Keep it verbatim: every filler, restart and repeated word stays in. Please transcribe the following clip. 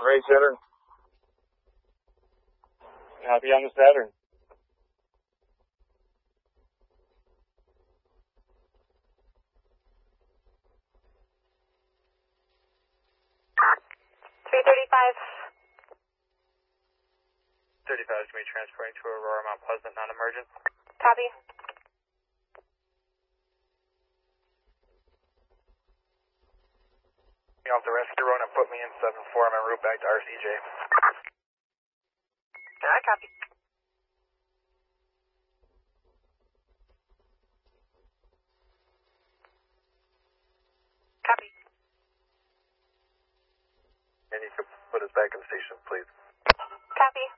Ray Saturn. Copy on the Saturn. three thirty-five. thirty-five is going to be transporting to Aurora Mount Pleasant, non-emergent. Copy. You off the rescue road and put me in seven four. I'm en route back to R C J. I copy. Copy. And you can put us back in the station, please. Copy.